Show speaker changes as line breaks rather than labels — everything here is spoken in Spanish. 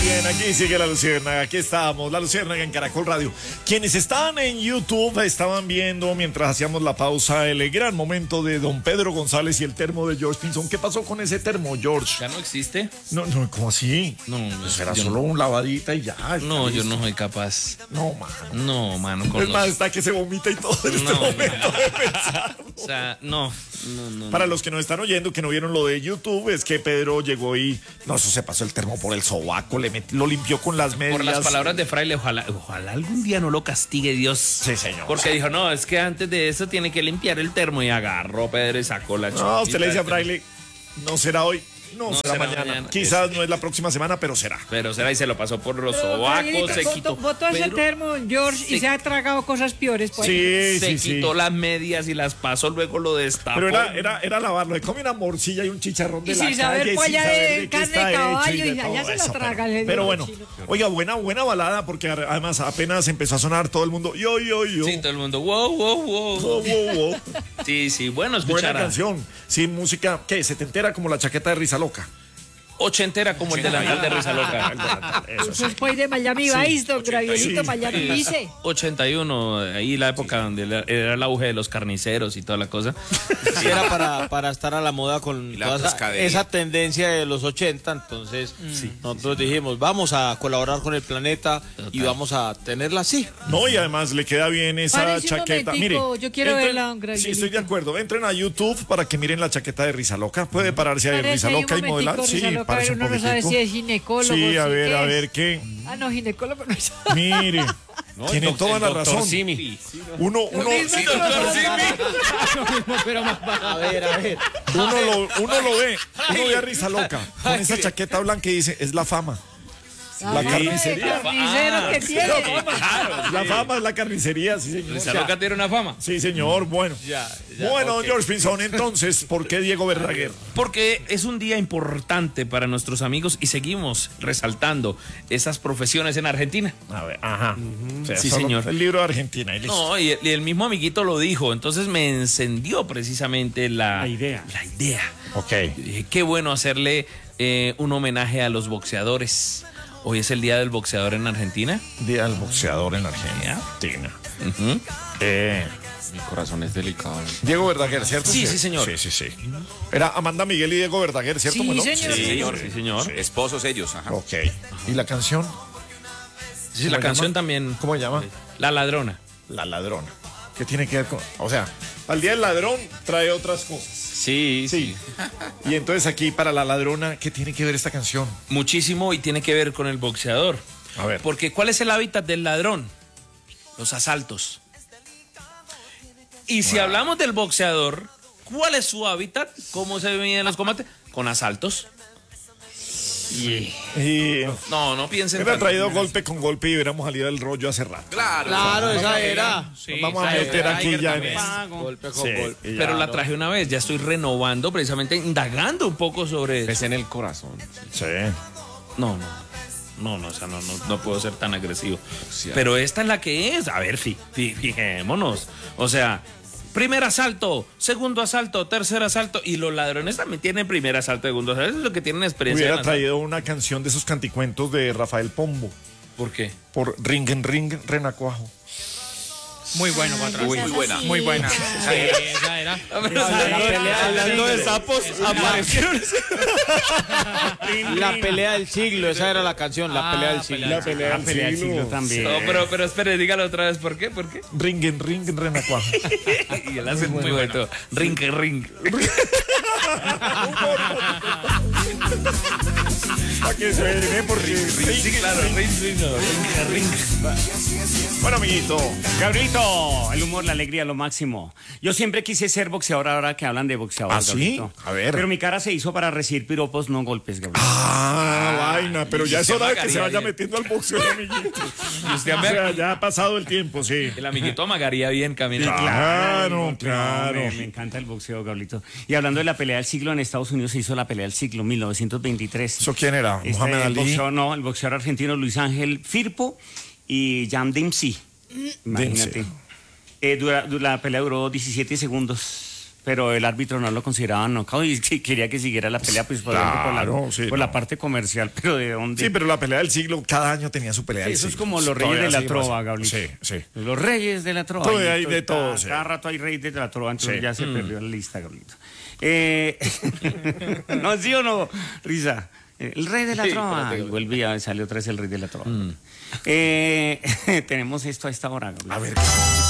bien, aquí sigue la Luciérnaga, aquí estamos, la Luciérnaga en Caracol Radio. Quienes están en YouTube estaban viendo, mientras hacíamos la pausa, el gran momento de don Pedro González y el termo de George Pinzón. ¿Qué pasó con ese termo, George?
¿Ya no existe?
No, ¿cómo así?
No,
pues era solo un lavadita y ya.
No, yo no soy capaz.
No, mano.
No, mano.
Es más, está que se vomita y todo en este momento de pensar.
O sea, no.
Para los que nos están oyendo, que no vieron lo de YouTube, es que Pedro llegó y, no, eso se pasó el termo por el sobaco, lo limpió con las medias.
Por las palabras de Fraile, ojalá algún día no lo castigue Dios.
Sí, señor.
Porque dijo, no, es que antes de eso tiene que limpiar el termo, y agarró Pedro y sacó la chiquita.
No, usted le dice a Fraile, no será hoy. No, será mañana. Quizás no es la próxima semana, pero será.
Pero será, y se lo pasó por los sobacos, se quitó.
Botó ese termo, George, y se ha tragado cosas peores. Pues.
Sí,
se quitó las medias y las pasó, luego lo destapó.
Pero era lavarlo. Le come una morcilla y un chicharrón de la calle.
Y sin saber polla de carne de caballo, y
allá
se lo traga.
Pero bueno, oiga, buena balada, porque además apenas empezó a sonar todo el mundo. Yo.
Sí, todo el mundo, wow. Sí, bueno, escuchar.
Buena canción. Sí, música, ¿qué? ¿Setentera como la chaqueta de Risa Loca?
Ochentera como el delantal de Risa Loca.
Eso es pues de Miami Vice, don Gravielito, Miami Vice.
81, ahí la época donde era el auge de los carniceros y toda la cosa.
Sí, era para estar a la moda con toda esa tendencia de los 80, entonces nosotros dijimos, vamos a colaborar con el planeta. Total. Y vamos a tenerla así.
No, y además le queda bien esa chaqueta. Mire,
yo quiero verla, don Gravielito.
Sí, estoy de acuerdo. Entren a YouTube para que miren la chaqueta de Risa Loca. Puede pararse ahí Risa Loca y modelar. Sí,
pero uno no sabe si es ginecólogo.
Sí, a ver, ¿qué?
Ah, no, ginecólogo no es.
Mire, tiene toda la razón. Uno
pero más a ver.
Uno lo ve a Risa Loca con esa chaqueta blanca y dice, es la fama. La carnicería.
Carnicero que tiene.
La fama es la carnicería, sí, señor.
¿Risa Loca tiene una fama?
Sí, señor, bueno. Bueno, okay. George Pinzón, entonces, ¿por qué Diego Verdaguer?
Porque es un día importante para nuestros amigos y seguimos resaltando esas profesiones en Argentina.
A ver, ajá.
O sea, sí, señor.
El libro de Argentina. Y
no, y el mismo amiguito lo dijo, entonces me encendió precisamente la idea.
Ok.
Qué bueno hacerle un homenaje a los boxeadores. Hoy es el Día del Boxeador en Argentina.
Día del Boxeador en Argentina.
Mi corazón es delicado.
Diego Verdaguer, ¿cierto?
Sí, señor.
Sí. Era Amanda Miguel y Diego Verdaguer, ¿cierto?
Sí,
señor.
Sí, señor.
Esposos ellos, ajá.
Ok. ¿Y la canción?
Sí, la canción también.
¿Cómo se llama?
La Ladrona.
La Ladrona. ¿Qué tiene que ver con...? O sea, al Día del Ladrón trae otras cosas.
Sí.
Y entonces aquí, para La Ladrona, ¿qué tiene que ver esta canción?
Muchísimo, y tiene que ver con el boxeador.
A ver.
Porque ¿cuál es el hábitat del ladrón? Los asaltos. Y si hablamos del boxeador, ¿cuál es su hábitat? ¿Cómo se miden los combates? Con asaltos. No piensen.
Hubiera traído golpe con golpe y hubiéramos salido del rollo hace rato.
Claro, esa era.
Sí, vamos a meter aquí ya en
golpe con golpe.
Pero la traje una vez, ya estoy renovando, precisamente indagando un poco sobre eso.
Es en el corazón.
Sí.
No, o sea, no puedo ser tan agresivo. Pero esta es la que es. A ver, fijémonos. O sea, primer asalto, segundo asalto, tercer asalto. Y los ladrones también tienen primer asalto, segundo asalto. Eso es lo que tienen experiencia.
Hubiera traído una canción de esos canticuentos de Rafael Pombo.
¿Por qué?
Por Ring en Ring, Renacuajo.
Muy bueno, muy buena.
Esa era.
Hablando de sapos, aparecieron. La pelea del siglo, esa era la canción, la pelea del siglo.
La pelea del siglo
también.
No, pero espere, dígalo otra vez, ¿por qué?
Ring en Ring, Renacuajo.
Y él hace muy bueno. Ring en Ring.
Para que suene por
ring.
Bueno, amiguito.
Gabrielito, el humor, la alegría, lo máximo. Yo siempre quise ser boxeador, ahora que hablan de boxeador.
¿Ah, sí?
Gabrielito.
A ver.
Pero mi cara se hizo para recibir piropos, no golpes, Gabrielito.
Vaina, pero ya es hora de que se vaya metiendo al boxeo, amiguito. O sea, ya ha pasado el tiempo, sí.
El amiguito amagaría bien caminando.
Claro.
Me encanta el boxeo, Gabrielito. Y hablando de la pelea del siglo, en Estados Unidos se hizo la pelea del siglo, 1923.
¿Eso quién era? ¿Mohamed Ali?
El boxeador argentino Luis Ángel Firpo y Jan Dempsey. Imagínate. La pelea duró 17 segundos. pero el árbitro no lo consideraba knockout y quería que siguiera la pelea, pues
Claro,
por la parte comercial, pero ¿de dónde?
Sí, pero la pelea del siglo, cada año tenía su pelea
Sí,
del
eso
siglo.
es como los reyes de la trova, Gabriel.
Sí, sí.
Los reyes de la trova.
Todavía hay de todo, sí.
Cada rato hay reyes de la trova, entonces
Sí.
ya se perdió la lista, Gabrielito. ¿No, sí o no, Risa? El rey de la trova. Y volvía, salió otra vez el rey de la trova. Tenemos esto a esta hora, Gabriel.
A ver,